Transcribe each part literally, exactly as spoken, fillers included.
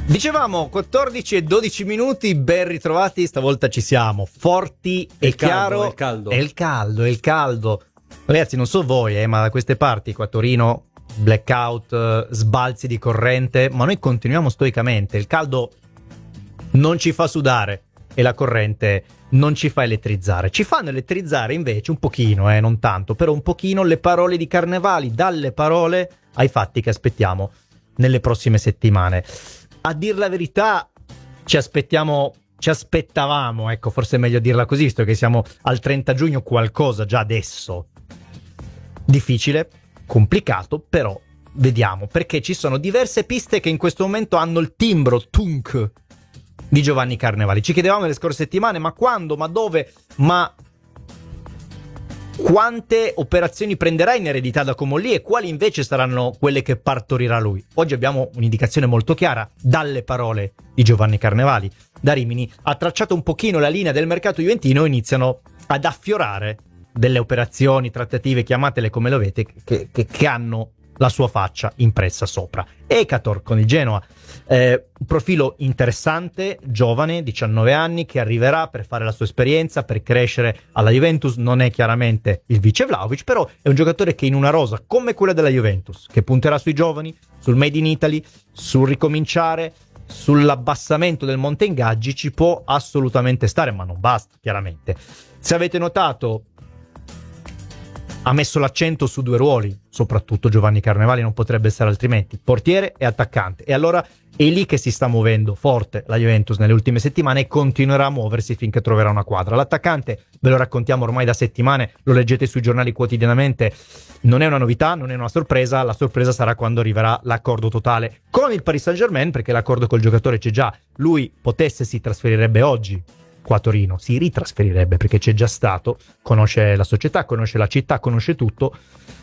Dicevamo quattordici e dodici minuti, ben ritrovati, stavolta ci siamo, forti e il chiaro. Caldo, è il caldo. È il caldo, è il caldo. Ragazzi, non so voi, eh, ma da queste parti, qua a Torino, blackout, eh, sbalzi di corrente, ma noi continuiamo stoicamente. Il caldo non ci fa sudare e la corrente non ci fa elettrizzare. Ci fanno elettrizzare invece un pochino, eh, non tanto, però un pochino le parole di Carnevali, dalle parole ai fatti che aspettiamo nelle prossime settimane. A dir la verità, ci aspettiamo, ci aspettavamo, ecco, forse è meglio dirla così, visto che siamo al trenta giugno, qualcosa già adesso. Difficile, complicato, però vediamo, perché ci sono diverse piste che in questo momento hanno il timbro tunk di Giovanni Carnevali. Ci chiedevamo nelle scorse settimane, ma quando, ma dove, ma quante operazioni prenderà in eredità da Comolli e quali invece saranno quelle che partorirà lui. Oggi abbiamo un'indicazione molto chiara dalle parole di Giovanni Carnevali. Da Rimini ha tracciato un pochino la linea del mercato juventino e iniziano ad affiorare delle operazioni, trattative, chiamatele come lo avete, che, che, che hanno la sua faccia impressa sopra. Ekator con il Genoa, eh, un profilo interessante, giovane, diciannove anni, che arriverà per fare la sua esperienza, per crescere alla Juventus. Non è chiaramente il vice Vlahovic, però è un giocatore che in una rosa come quella della Juventus, che punterà sui giovani, sul made in Italy, sul ricominciare, sull'abbassamento del monte ingaggi, ci può assolutamente stare, ma non basta, chiaramente. Se avete notato, ha messo l'accento su due ruoli, soprattutto Giovanni Carnevali, non potrebbe essere altrimenti, portiere e attaccante. E allora è lì che si sta muovendo forte la Juventus nelle ultime settimane e continuerà a muoversi finché troverà una quadra. L'attaccante, ve lo raccontiamo ormai da settimane, lo leggete sui giornali quotidianamente, non è una novità, non è una sorpresa. La sorpresa sarà quando arriverà l'accordo totale con il Paris Saint-Germain, perché l'accordo col giocatore c'è già. Lui potesse si trasferirebbe oggi qua a Torino, si ritrasferirebbe perché c'è già stato, conosce la società, conosce la città, conosce tutto,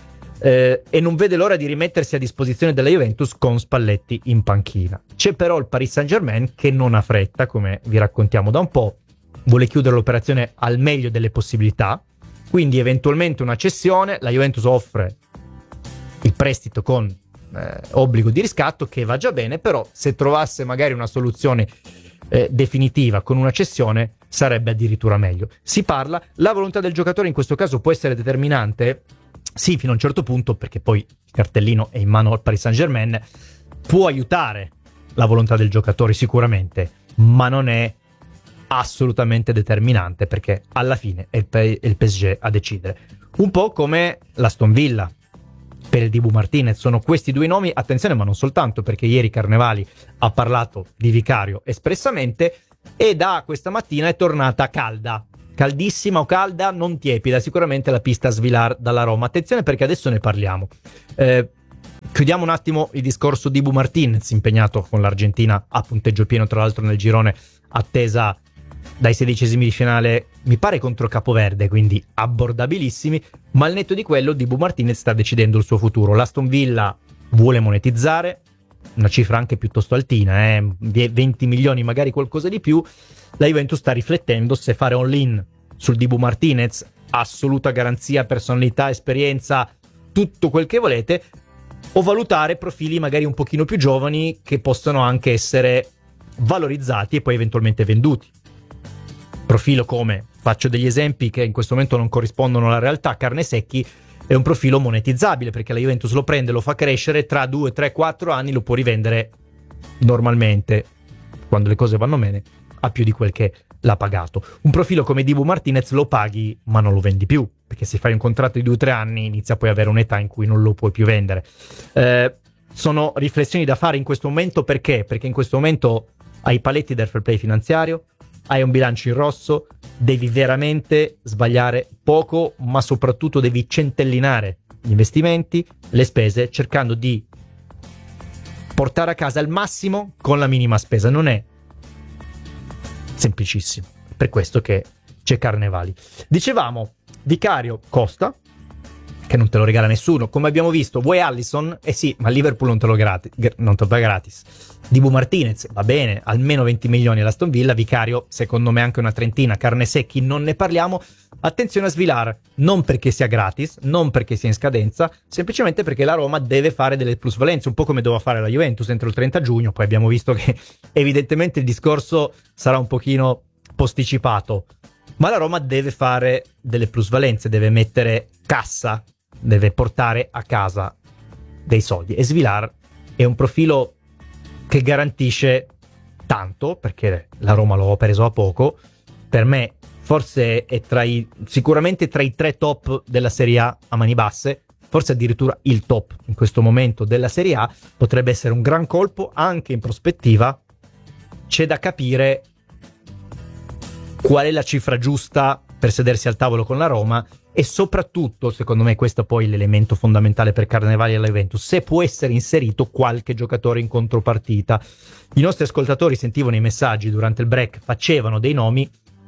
eh, e non vede l'ora di rimettersi a disposizione della Juventus con Spalletti in panchina. C'è però il Paris Saint-Germain che non ha fretta, come vi raccontiamo da un po', vuole chiudere l'operazione al meglio delle possibilità, quindi eventualmente una cessione. La Juventus offre il prestito con eh, obbligo di riscatto, che va già bene, però se trovasse magari una soluzione Eh, definitiva con una cessione sarebbe addirittura meglio. Si parla, la volontà del giocatore in questo caso può essere determinante, sì, fino a un certo punto, perché poi il cartellino è in mano al Paris Saint-Germain, può aiutare la volontà del giocatore sicuramente, ma non è assolutamente determinante, perché alla fine è il, P- è il P S G a decidere. Un po' come l'Aston Villa per il Dibu Martinez. Sono questi due nomi, attenzione, ma non soltanto, perché ieri Carnevali ha parlato di Vicario espressamente e da questa mattina è tornata calda, caldissima o calda, non tiepida, sicuramente la pista a Svilar dalla Roma. Attenzione, perché adesso ne parliamo. Eh, chiudiamo un attimo il discorso di Dibu Martinez, impegnato con l'Argentina a punteggio pieno, tra l'altro nel girone, attesa dai sedicesimi di finale, mi pare contro Capoverde, quindi abbordabilissimi, ma al netto di quello Dibu Martinez sta decidendo il suo futuro. L'Aston Villa vuole monetizzare, una cifra anche piuttosto altina, eh? venti milioni, magari qualcosa di più. La Juventus sta riflettendo se fare all-in sul Dibu Martinez, assoluta garanzia, personalità, esperienza, tutto quel che volete, o valutare profili magari un pochino più giovani che possono anche essere valorizzati e poi eventualmente venduti. Profilo come, faccio degli esempi che in questo momento non corrispondono alla realtà, Carnesecchi è un profilo monetizzabile, perché la Juventus lo prende, lo fa crescere, tra due, tre, quattro anni lo può rivendere normalmente, quando le cose vanno bene, a più di quel che l'ha pagato. Un profilo come Dibu Martinez lo paghi ma non lo vendi più, perché se fai un contratto di due o tre anni inizia poi ad avere un'età in cui non lo puoi più vendere. Eh, sono riflessioni da fare in questo momento, perché? Perché in questo momento hai i paletti del fair play finanziario, hai un bilancio in rosso, devi veramente sbagliare poco, ma soprattutto devi centellinare gli investimenti, le spese, cercando di portare a casa il massimo con la minima spesa. Non è semplicissimo, per questo che c'è Carnevali. Dicevamo, Vicario Costa, che non te lo regala nessuno. Come abbiamo visto, vuoi Allison? Eh sì, ma Liverpool non te lo, gratis, non te lo dà gratis. Dibu Martinez, va bene, almeno venti milioni all'Aston Villa. Vicario, secondo me anche una trentina. Carne Secchi, non ne parliamo. Attenzione a Svilar, non perché sia gratis, non perché sia in scadenza, semplicemente perché la Roma deve fare delle plusvalenze, un po' come doveva fare la Juventus entro il trenta giugno. Poi abbiamo visto che evidentemente il discorso sarà un pochino posticipato, ma la Roma deve fare delle plusvalenze, deve mettere cassa, deve portare a casa dei soldi, e Svilar è un profilo che garantisce tanto, perché la Roma lo ha preso a poco. Per me forse è tra i sicuramente tra i tre top della Serie A a mani basse, forse addirittura il top in questo momento della Serie A. Potrebbe essere un gran colpo anche in prospettiva. C'è da capire qual è la cifra giusta per sedersi al tavolo con la Roma, e soprattutto, secondo me questo poi è l'elemento fondamentale per Carnevali alla Juventus, se può essere inserito qualche giocatore in contropartita. I nostri ascoltatori sentivano i messaggi durante il break, facevano dei nomi,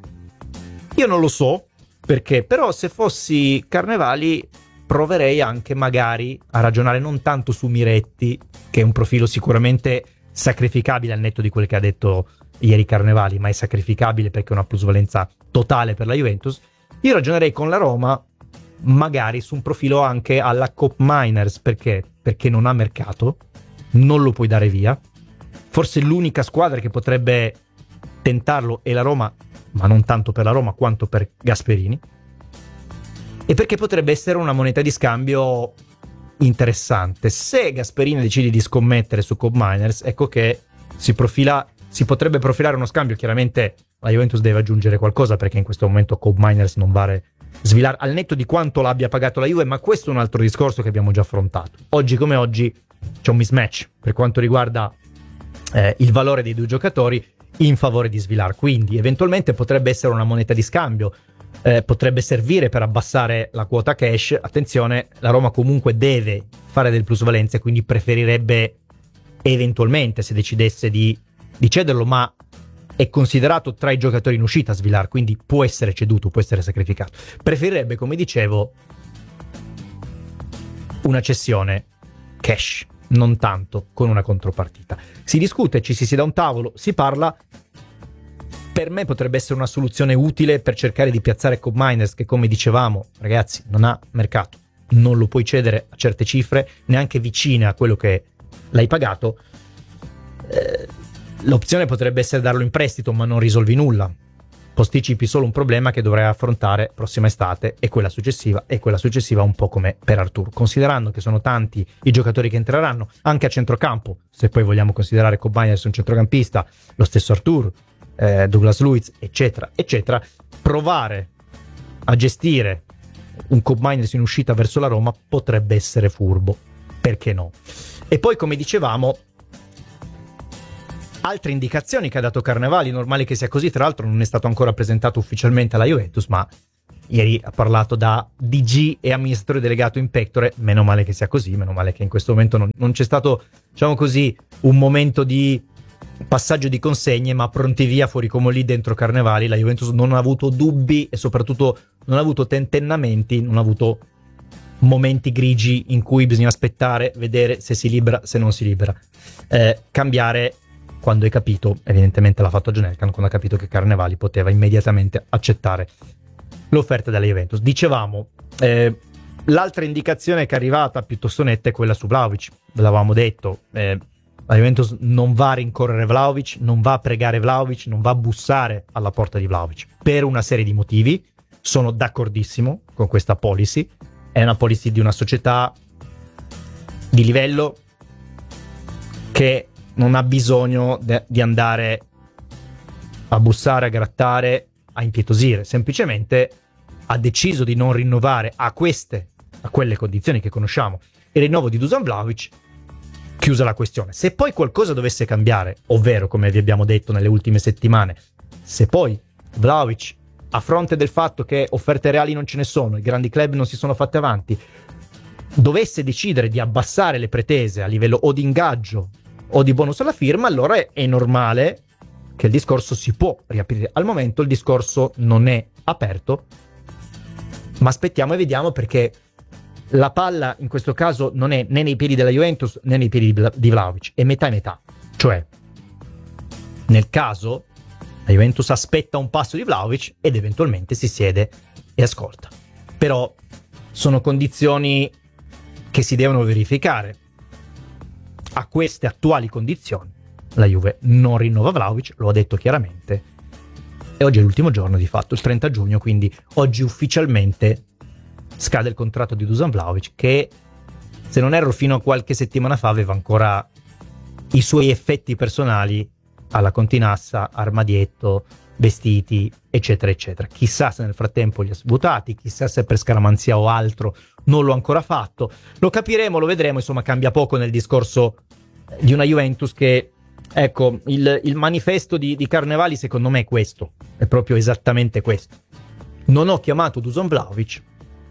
io non lo so perché, però se fossi Carnevali proverei anche magari a ragionare non tanto su Miretti, che è un profilo sicuramente sacrificabile al netto di quel che ha detto ieri Carnevali, ma è sacrificabile perché è una plusvalenza totale per la Juventus. Io ragionerei con la Roma magari su un profilo anche alla Cop Miners, perché? Perché non ha mercato, non lo puoi dare via. Forse l'unica squadra che potrebbe tentarlo è la Roma, ma non tanto per la Roma quanto per Gasperini, e perché potrebbe essere una moneta di scambio interessante. Se Gasperini decide di scommettere su Cop Miners, ecco che si profila, si potrebbe profilare uno scambio. Chiaramente la Juventus deve aggiungere qualcosa, perché in questo momento Cop Miners non vale Svilar, al netto di quanto l'abbia pagato la Juve, ma questo è un altro discorso che abbiamo già affrontato. Oggi come oggi c'è un mismatch per quanto riguarda eh, il valore dei due giocatori in favore di Svilar, quindi eventualmente potrebbe essere una moneta di scambio, eh, potrebbe servire per abbassare la quota cash. Attenzione, la Roma comunque deve fare del plusvalenze, quindi preferirebbe eventualmente, se decidesse di, di cederlo, ma è considerato tra i giocatori in uscita Svilar, quindi può essere ceduto, può essere sacrificato. Preferirebbe, come dicevo, una cessione cash, non tanto con una contropartita. Si discute, ci si siede a un tavolo, si parla. Per me potrebbe essere una soluzione utile per cercare di piazzare Cop Miners, che come dicevamo, ragazzi, non ha mercato, non lo puoi cedere a certe cifre, neanche vicine a quello che l'hai pagato. Eh, l'opzione potrebbe essere darlo in prestito, ma non risolvi nulla, posticipi solo un problema che dovrai affrontare prossima estate e quella successiva, e quella successiva un po' come per Arthur, considerando che sono tanti i giocatori che entreranno anche a centrocampo. Se poi vogliamo considerare Cop Miners un centrocampista, lo stesso Arthur, eh, Douglas Luiz, eccetera eccetera, provare a gestire un Cop Miners in uscita verso la Roma potrebbe essere furbo, perché no? E poi, come dicevamo, altre indicazioni che ha dato Carnevali, normale che sia così. Tra l'altro non è stato ancora presentato ufficialmente alla Juventus, ma ieri ha parlato da D G e amministratore delegato in pectore. Meno male che sia così, meno male che in questo momento non, non c'è stato, diciamo così, un momento di passaggio di consegne, ma pronti via, fuori come lì dentro Carnevali. La Juventus non ha avuto dubbi e soprattutto non ha avuto tentennamenti, non ha avuto momenti grigi in cui bisogna aspettare, vedere se si libera, se non si libera, eh, cambiare quando hai capito. Evidentemente l'ha fatto John Elkann quando ha capito che Carnevali poteva immediatamente accettare l'offerta della Juventus. Dicevamo, eh, l'altra indicazione che è arrivata piuttosto netta è quella su Vlahovic. Ve l'avevamo detto, eh, la Juventus non va a rincorrere Vlahovic, non va a pregare Vlahovic, non va a bussare alla porta di Vlahovic per una serie di motivi. Sono d'accordissimo con questa policy, è una policy di una società di livello che non ha bisogno de- di andare a bussare, a grattare, a impietosire. Semplicemente ha deciso di non rinnovare a queste, a quelle condizioni che conosciamo, il rinnovo di Dusan Vlahovic. Chiusa la questione. Se poi qualcosa dovesse cambiare, ovvero, come vi abbiamo detto nelle ultime settimane, se poi Vlahovic, a fronte del fatto che offerte reali non ce ne sono, i grandi club non si sono fatti avanti, dovesse decidere di abbassare le pretese a livello o di ingaggio o di bonus alla firma, allora è, è normale che il discorso si può riaprire. Al momento il discorso non è aperto, ma aspettiamo e vediamo, perché la palla in questo caso non è né nei piedi della Juventus né nei piedi di, di Vlahovic, è metà e metà. Cioè, nel caso la Juventus aspetta un passo di Vlahovic ed eventualmente si siede e ascolta. Però sono condizioni che si devono verificare. A queste attuali condizioni la Juve non rinnova Vlahovic, lo ha detto chiaramente, e oggi è l'ultimo giorno di fatto, il trenta giugno, quindi oggi ufficialmente scade il contratto di Dusan Vlahovic, che, se non erro, fino a qualche settimana fa aveva ancora i suoi effetti personali alla Continassa, armadietto, vestiti, eccetera eccetera. Chissà se nel frattempo li ha svuotati, chissà se per scaramanzia o altro non l'ho ancora fatto. Lo capiremo, lo vedremo, insomma cambia poco nel discorso di una Juventus che, ecco, il, il manifesto di, di Carnevali secondo me è questo, è proprio esattamente questo. Non ho chiamato Dusan Vlahovic,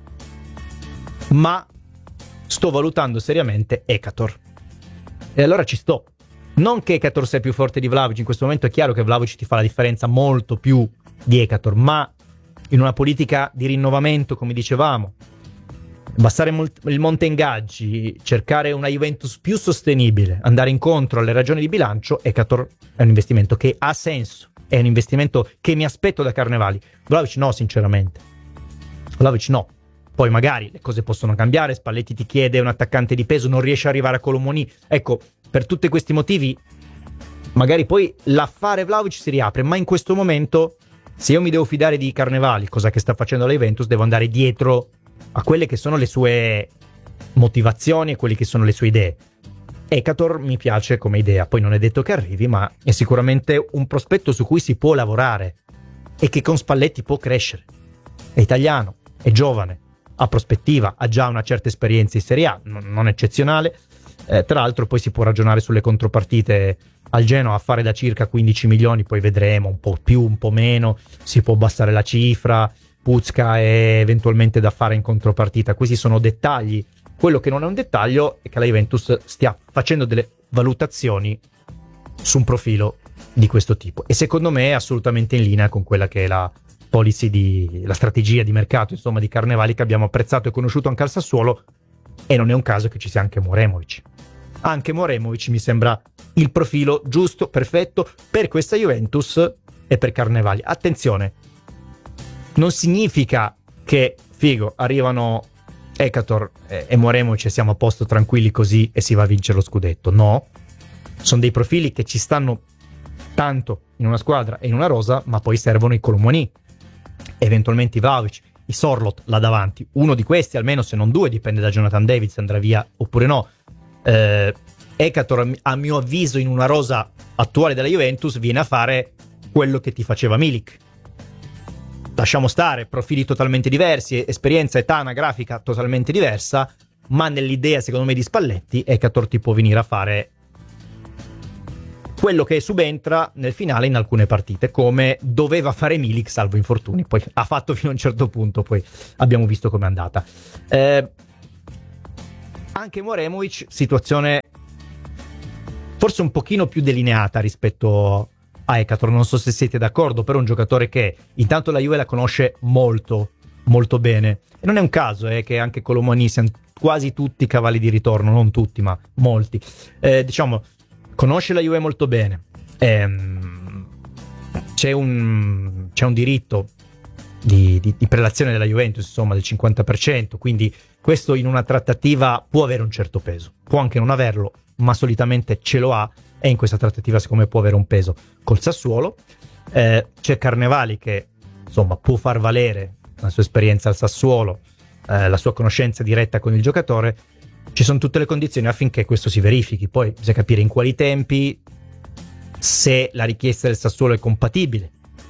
ma sto valutando seriamente Ekator. E allora ci sto. Non che Ekator sia più forte di Vlahovic, in questo momento è chiaro che Vlahovic ti fa la differenza molto più di Ekator, ma in una politica di rinnovamento, come dicevamo, abbassare il monte ingaggi, cercare una Juventus più sostenibile, andare incontro alle ragioni di bilancio, Ekator è un investimento che ha senso, è un investimento che mi aspetto da Carnevali. Vlahovic no, sinceramente. Vlahovic no. Poi magari le cose possono cambiare, Spalletti ti chiede un attaccante di peso, non riesce ad arrivare a Colomoni. Ecco, per tutti questi motivi magari poi l'affare Vlahovic si riapre, ma in questo momento, se io mi devo fidare di Carnevali, cosa che sta facendo la Juventus, devo andare dietro a quelle che sono le sue motivazioni e quelle che sono le sue idee. Ekator mi piace come idea, poi non è detto che arrivi, ma è sicuramente un prospetto su cui si può lavorare e che con Spalletti può crescere. È italiano, è giovane, ha prospettiva, ha già una certa esperienza in Serie A, non eccezionale. Eh, tra l'altro poi si può ragionare sulle contropartite al Genoa, a fare da circa quindici milioni, poi vedremo, un po' più, un po' meno, si può abbassare la cifra, Puzka è eventualmente da fare in contropartita. Questi sono dettagli. Quello che non è un dettaglio è che la Juventus stia facendo delle valutazioni su un profilo di questo tipo, e secondo me è assolutamente in linea con quella che è la policy di la strategia di mercato, insomma, di Carnevali, che abbiamo apprezzato e conosciuto anche al Sassuolo. E non è un caso che ci sia anche Moremovic. Anche Moremovic mi sembra il profilo giusto, perfetto per questa Juventus e per Carnevali. Attenzione, non significa che, figo, arrivano Ekator e Moremovic e siamo a posto tranquilli così e si va a vincere lo scudetto. No, sono dei profili che ci stanno tanto in una squadra e in una rosa, ma poi servono i Colomoni, eventualmente i Vlahovic, i Sorloth là davanti. Uno di questi, almeno, se non due, dipende da Jonathan David se andrà via oppure no. eh, Ekator, a mio avviso, in una rosa attuale della Juventus viene a fare quello che ti faceva Milik. Lasciamo stare, profili totalmente diversi, esperienza, età, anagrafica totalmente diversa, ma nell'idea, secondo me, di Spalletti, Ekator ti può venire a fare quello che subentra nel finale in alcune partite, come doveva fare Milik, salvo infortuni. Poi ha fatto fino a un certo punto, poi abbiamo visto com'è andata. Eh, anche Moremovic, situazione forse un pochino più delineata rispetto a Ekator, non so se siete d'accordo, però è un giocatore che intanto la Juve la conosce molto, molto bene. E non è un caso eh, che anche Colomoni siano quasi tutti cavalli di ritorno, non tutti, ma molti. Eh, diciamo, conosce la Juve molto bene. Ehm, c'è, un, c'è un diritto di, di, di prelazione della Juventus, insomma, del cinquanta per cento, quindi questo in una trattativa può avere un certo peso. Può anche non averlo, ma solitamente ce lo ha, e in questa trattativa secondo me può avere un peso. Col Sassuolo eh, c'è Carnevali che, insomma, può far valere la sua esperienza al Sassuolo, eh, la sua conoscenza diretta con il giocatore. Ci sono tutte le condizioni affinché questo si verifichi. Poi bisogna capire in quali tempi, se la richiesta del Sassuolo è compatibile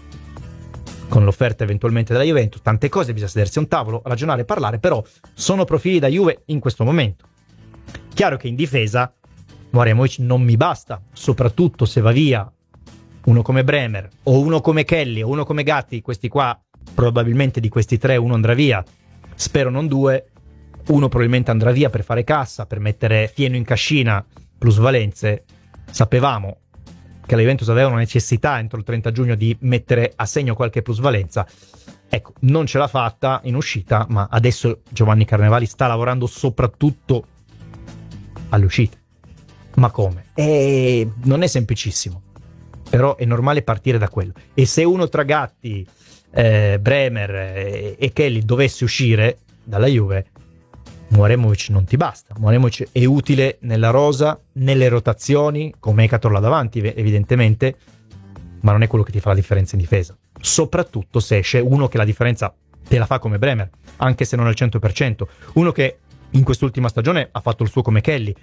con l'offerta eventualmente della Juventus. Tante cose, bisogna sedersi a un tavolo, ragionare, parlare, però sono profili da Juve in questo momento. Chiaro che in difesa Moremovic non mi basta, soprattutto se va via uno come Bremer o uno come Kelly o uno come Gatti. Questi qua, probabilmente di questi tre uno andrà via, spero non due. Uno probabilmente andrà via per fare cassa, per mettere fieno in cascina, plusvalenze. Sapevamo che la Juventus aveva una necessità entro il trenta giugno di mettere a segno qualche plusvalenza. Ecco, non ce l'ha fatta in uscita, ma adesso Giovanni Carnevali sta lavorando soprattutto alle uscite. Ma come? E non è semplicissimo, però è normale partire da quello. E se uno tra Gatti, eh, Bremer e, e Kelly dovesse uscire dalla Juve, Mouremovic non ti basta. Mouremovic è utile nella rosa, nelle rotazioni, come Ekator là davanti evidentemente, ma non è quello che ti fa la differenza in difesa. Soprattutto se esce uno che la differenza te la fa come Bremer, anche se non al cento per cento, uno che in quest'ultima stagione ha fatto il suo come Kelly,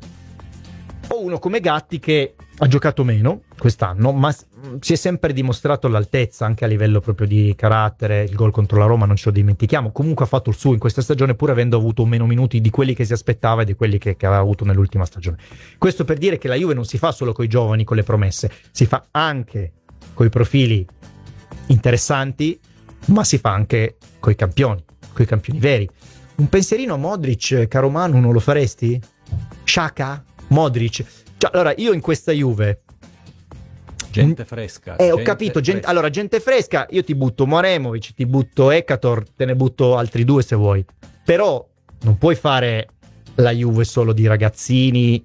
o uno come Gatti che ha giocato meno quest'anno, ma si è sempre dimostrato all'altezza anche a livello proprio di carattere. Il gol contro la Roma non ce lo dimentichiamo, comunque ha fatto il suo in questa stagione, pur avendo avuto meno minuti di quelli che si aspettava e di quelli che, che aveva avuto nell'ultima stagione. Questo per dire che la Juve non si fa solo con i giovani, con le promesse, si fa anche con i profili interessanti, ma si fa anche coi campioni, coi campioni veri. Un pensierino a Modric, caro Manu, non lo faresti? Xhaka? Modric? Cioè, allora, io in questa Juve gente fresca. Eh, gente ho capito, gente, fresca. allora gente fresca, io ti butto Mouremovic, ti butto Ekator, te ne butto altri due se vuoi. Però non puoi fare la Juve solo di ragazzini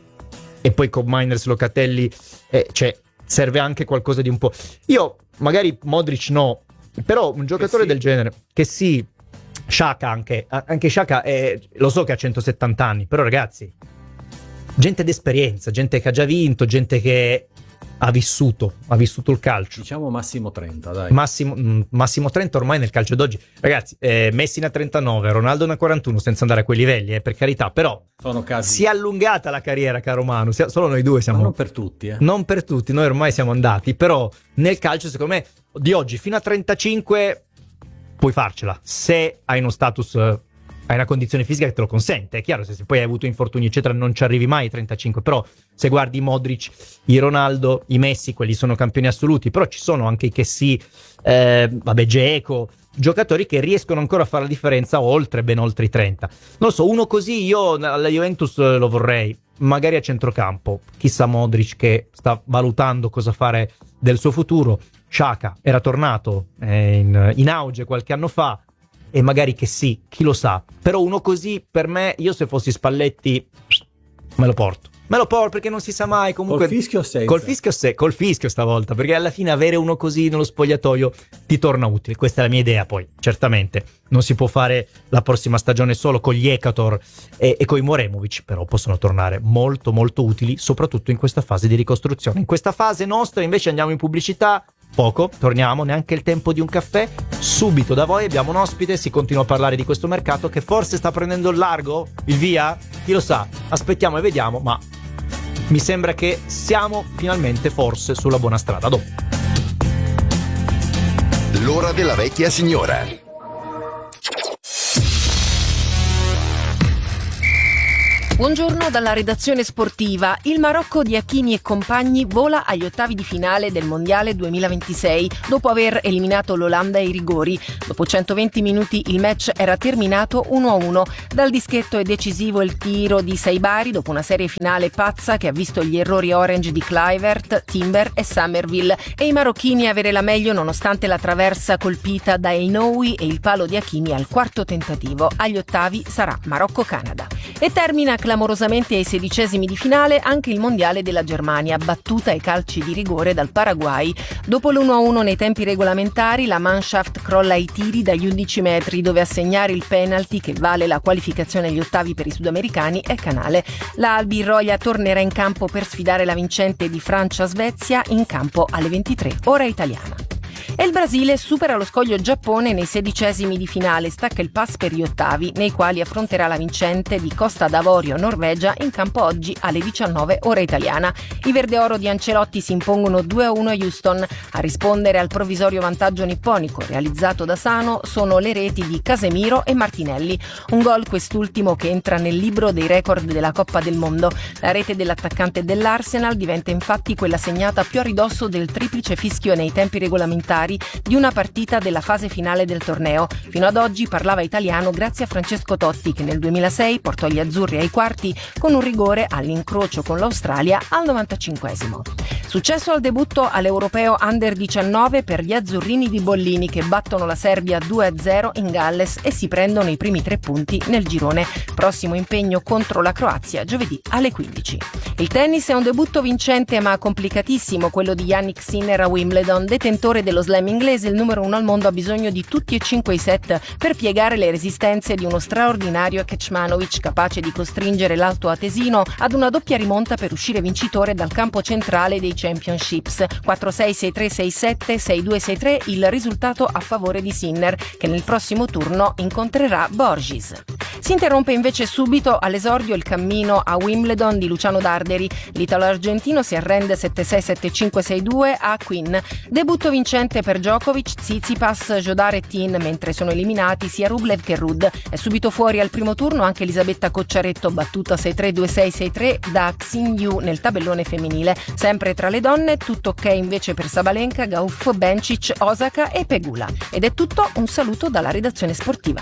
e poi con Miners, Locatelli, eh, cioè serve anche qualcosa di un po'. Io magari Modric no, però un giocatore sì. del genere, che sì, Xhaka anche, anche Xhaka è, lo so che ha centosettanta anni, però ragazzi, gente d'esperienza, gente che ha già vinto, gente che ha vissuto, ha vissuto il calcio. Diciamo massimo trenta, dai. Massimo, mh, massimo trenta ormai nel calcio d'oggi. Ragazzi, eh, Messi ne ha trentanove, Ronaldo ne ha quarantuno, senza andare a quei livelli, eh, per carità, però sono casi. si è allungata la carriera, caro Manu, si- solo noi due siamo... Ma non per tutti, eh. Non per tutti, noi ormai siamo andati, però nel calcio secondo me di oggi fino a trentacinque puoi farcela, se hai uno status... Eh, hai una condizione fisica che te lo consente. È chiaro, se poi hai avuto infortuni eccetera non ci arrivi mai ai trentacinque, però se guardi i Modric, i Ronaldo, i Messi, quelli sono campioni assoluti, però ci sono anche i che sì, eh, vabbè, Dzeko, giocatori che riescono ancora a fare la differenza oltre, ben oltre i trenta. Non lo so, uno così io alla Juventus lo vorrei, magari a centrocampo, chissà Modric che sta valutando cosa fare del suo futuro. Xhaka era tornato eh, in, in auge qualche anno fa, e magari che sì, chi lo sa. Però uno così, per me, io se fossi Spalletti me lo porto. Me lo porto perché non si sa mai. Comunque, col fischio o senza? Col fischio, se, col fischio stavolta, perché alla fine avere uno così nello spogliatoio ti torna utile. Questa è la mia idea. Poi certamente non si può fare la prossima stagione solo con gli Ekator e, e con i Mouremovic, però possono tornare molto molto utili, soprattutto in questa fase di ricostruzione. In questa fase nostra invece andiamo in pubblicità. Poco, torniamo, neanche il tempo di un caffè. Subito da voi abbiamo un ospite, si continua a parlare di questo mercato che forse sta prendendo il largo, il via, chi lo sa, aspettiamo e vediamo, ma mi sembra che siamo finalmente forse sulla buona strada. Dopo. L'ora della vecchia signora. Buongiorno dalla redazione sportiva. Il Marocco di Hakimi e compagni vola agli ottavi di finale del Mondiale duemilaventisei dopo aver eliminato l'Olanda ai rigori. Dopo centoventi minuti il match era terminato uno a uno. Dal dischetto è decisivo il tiro di Saibari dopo una serie finale pazza che ha visto gli errori orange di Kluivert, Timber e Summerville e i marocchini avere la meglio nonostante la traversa colpita da El Noui e il palo di Hakimi al quarto tentativo. Agli ottavi sarà Marocco-Canada. E termina clamorosamente ai sedicesimi di finale anche il mondiale della Germania, battuta ai calci di rigore dal Paraguay. Dopo l'uno a uno nei tempi regolamentari, la Mannschaft crolla ai tiri dagli undici metri, dove a segnare il penalty che vale la qualificazione agli ottavi per i sudamericani è Canale. La Albirroia tornerà in campo per sfidare la vincente di Francia-Svezia in campo alle ventitré, ora italiana. E il Brasile supera lo scoglio Giappone nei sedicesimi di finale, stacca il pass per gli ottavi, nei quali affronterà la vincente di Costa d'Avorio Norvegia in campo oggi alle diciannove ora italiana. I verdeoro di Ancelotti si impongono due a uno a Houston. A rispondere al provvisorio vantaggio nipponico realizzato da Sano sono le reti di Casemiro e Martinelli. Un gol quest'ultimo che entra nel libro dei record della Coppa del Mondo. La rete dell'attaccante dell'Arsenal diventa infatti quella segnata più a ridosso del triplice fischio nei tempi regolamentari supplementari di una partita della fase finale del torneo. Fino ad oggi parlava italiano grazie a Francesco Totti, che nel duemilasei portò gli azzurri ai quarti con un rigore all'incrocio con l'Australia al novantacinquesimo. Successo al debutto all'Europeo Under diciannove per gli azzurrini di Bollini, che battono la Serbia due a zero in Galles e si prendono i primi tre punti nel girone. Prossimo impegno contro la Croazia giovedì alle quindici. Il tennis è un debutto vincente ma complicatissimo, quello di Jannik Sinner a Wimbledon. Detentore dello slam inglese, il numero uno al mondo ha bisogno di tutti e cinque i set per piegare le resistenze di uno straordinario Kecmanovic, capace di costringere l'alto atesino ad una doppia rimonta per uscire vincitore dal campo centrale dei Championships. quattro sei, sei tre, sei sette, sei due, sei tre il risultato a favore di Sinner, che nel prossimo turno incontrerà Borges. Si interrompe invece subito all'esordio il cammino a Wimbledon di Luciano Darderi. L'italo-argentino si arrende sette sei, sette cinque, sei due a Quinn. Debutto vincente per Djokovic, Tsitsipas, Jodar e Tin, mentre sono eliminati sia Rublev che Ruud. È subito fuori al primo turno anche Elisabetta Cocciaretto, battuta sei tre, due sei, sei tre da Xin Yu nel tabellone femminile. Sempre tra le donne, tutto ok invece per Sabalenka, Gauff, Bencic, Osaka e Pegula. Ed è tutto, un saluto dalla redazione sportiva.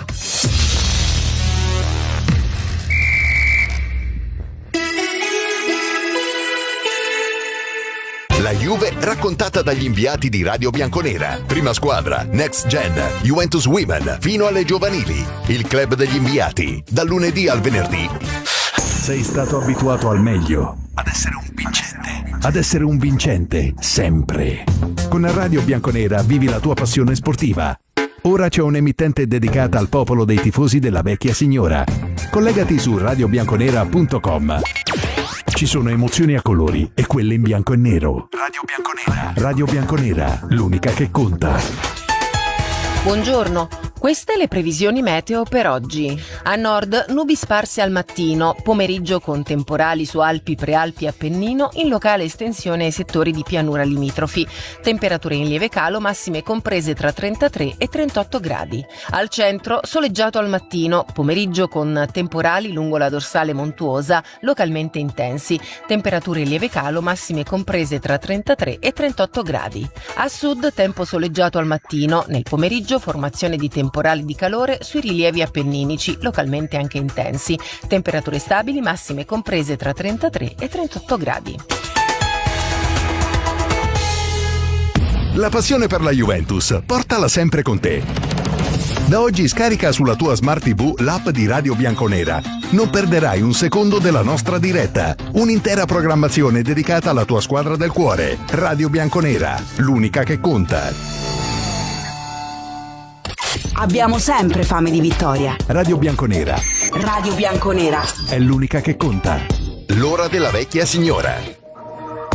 La Juve raccontata dagli inviati di Radio Bianconera. Prima squadra, Next Gen, Juventus Women, fino alle giovanili. Il club degli inviati, dal lunedì al venerdì. Sei stato abituato al meglio. Ad essere un vincente. Ad essere un vincente, sempre. Con Radio Bianconera vivi la tua passione sportiva. Ora c'è un'emittente dedicata al popolo dei tifosi della vecchia signora. Collegati su radio bianconera punto com. Ci sono emozioni a colori e quelle in bianco e nero. Radio Bianconera. Radio Bianconera, l'unica che conta. Buongiorno. Queste le previsioni meteo per oggi. A nord nubi sparse al mattino, pomeriggio con temporali su Alpi, Prealpi e Appennino, in locale estensione ai settori di pianura limitrofi. Temperature in lieve calo, massime comprese tra trentatré e trentotto gradi. Al centro soleggiato al mattino, pomeriggio con temporali lungo la dorsale montuosa, localmente intensi. Temperature in lieve calo, massime comprese tra trentatré e trentotto gradi. A sud tempo soleggiato al mattino, nel pomeriggio formazione di temporali di calore sui rilievi appenninici, localmente anche intensi. Temperature stabili, massime comprese tra trentatré e trentotto gradi. La passione per la Juventus, portala sempre con te. Da oggi scarica sulla tua Smart tivù l'app di Radio Bianconera. Non perderai un secondo della nostra diretta. Un'intera programmazione dedicata alla tua squadra del cuore. Radio Bianconera, l'unica che conta. Abbiamo sempre fame di vittoria. Radio Bianconera Radio Bianconera è l'unica che conta. L'ora della vecchia signora.